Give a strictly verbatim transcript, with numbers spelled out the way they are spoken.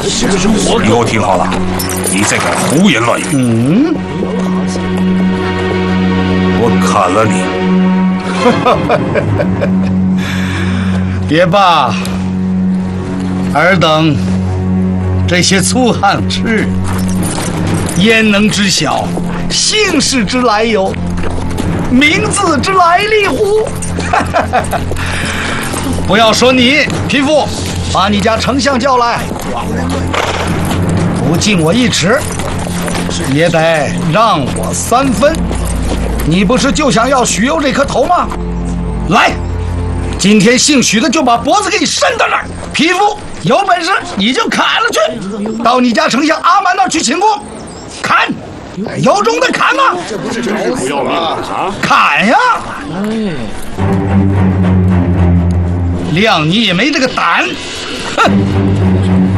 你给我听好了，你再敢胡言乱语， 嗯， 我砍了你！ 别罢，尔等这些粗汉之人，焉能知晓姓氏之来由，名字之来历乎？不要说你，匹夫，把你家丞相叫来，不敬我一尺，也得让我三分。你不是就想要许攸这颗头吗？来，今天姓许的就把脖子给你伸到那儿。匹夫，有本事你就砍了去，到你家丞相阿蛮那儿去请功，砍，有种的砍吗？ 这不是真是不要命啊！ 砍呀！谅你也没这个胆，哼！